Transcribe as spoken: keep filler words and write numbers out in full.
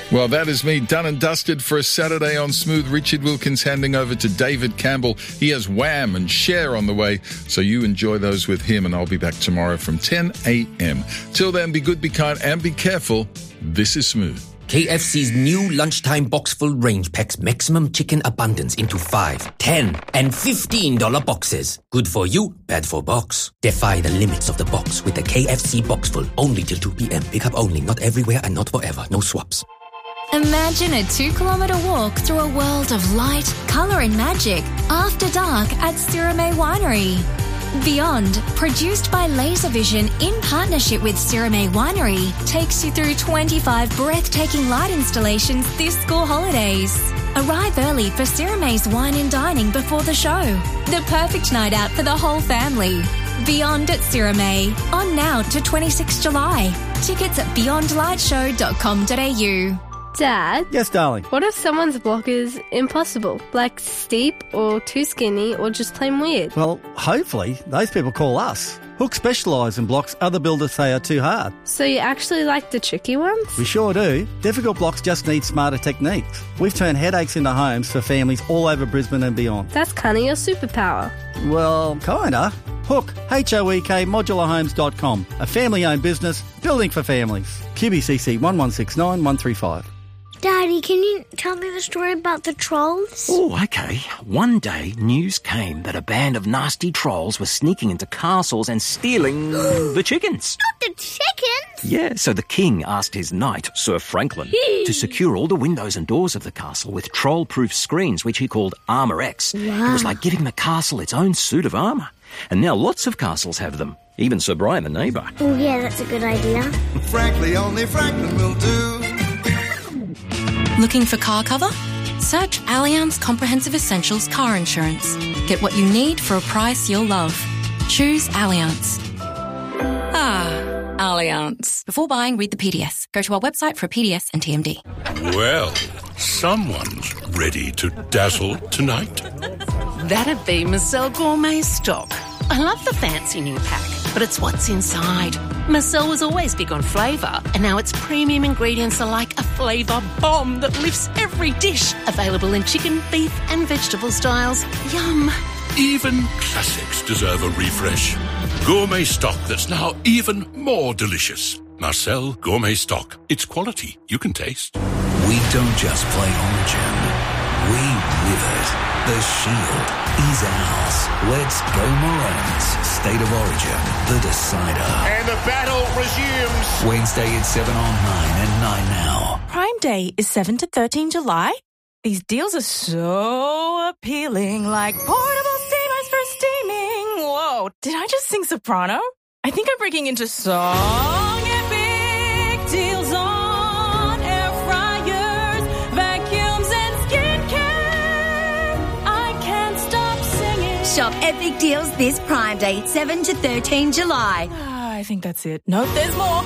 Well, that is me done and dusted for a Saturday on Smooth. Richard Wilkins handing over to David Campbell. He has Wham and Cher on the way, so you enjoy those with him, and I'll be back tomorrow from ten a.m. Till then, be good, be kind, and be careful. This is Smooth. K F C's new lunchtime box-full range packs maximum chicken abundance into five, ten, and fifteen dollar boxes. Good for you, bad for box. Defy the limits of the box with the K F C box-full. Only till two p.m. Pickup only, not everywhere and not forever. No swaps. Imagine a two-kilometre walk through a world of light, colour and magic after dark at Sirame Winery. Beyond, produced by Laservision in partnership with Sirame Winery, takes you through twenty-five breathtaking light installations this school holidays. Arrive early for Sirame's wine and dining before the show. The perfect night out for the whole family. Beyond at Sirame, on now to twenty-sixth of July. Tickets at beyond light show dot com dot a u. Dad? Yes, darling? What if someone's block is impossible, like steep or too skinny or just plain weird? Well, hopefully, those people call us. Hook specialise in blocks other builders say are too hard. So you actually like the tricky ones? We sure do. Difficult blocks just need smarter techniques. We've turned headaches into homes for families all over Brisbane and beyond. That's kind of your superpower. Well, kinda. Hook, H O E K, modular homes dot com. A family-owned business, building for families. Q B C C one one six nine one three five. Daddy, can you tell me the story about the trolls? Oh, okay. One day, news came that a band of nasty trolls were sneaking into castles and stealing the chickens. Not the chickens? Yeah, so the king asked his knight, Sir Franklin, to secure all the windows and doors of the castle with troll-proof screens, which he called Armour X. Wow. It was like giving the castle its own suit of armour. And now lots of castles have them. Even Sir Brian the neighbour. Oh, yeah, that's a good idea. Frankly, only Franklin will do. Looking for car cover? Search Allianz Comprehensive Essentials Car Insurance. Get what you need for a price you'll love. Choose Allianz. Ah, Allianz. Before buying, read the P D S. Go to our website for a P D S and T M D. Well, someone's ready to dazzle tonight. That'd be Marcel Gourmet Stock. I love the fancy new pack, but it's what's inside. Marcel was always big on flavour, and now its premium ingredients are like a flavour bomb that lifts every dish. Available in chicken, beef and vegetable styles. Yum. Even classics deserve a refresh. Gourmet stock that's now even more delicious. Marcel Gourmet Stock. It's quality you can taste. We don't just play Origin. We live it. The Shield is ours. Let's go Maroons. State of Origin, the decider. And the battle resumes. Wednesday at seven on nine and nine now. Prime Day is seven to thirteen July. These deals are so appealing, like portable steamers for steaming. Whoa, did I just sing soprano? I think I'm breaking into song. Epic deals on air fryers, vacuums and skincare. I can't stop singing. Shop epic deals this Prime Day, seven to thirteen July. I think that's it. Nope, there's more.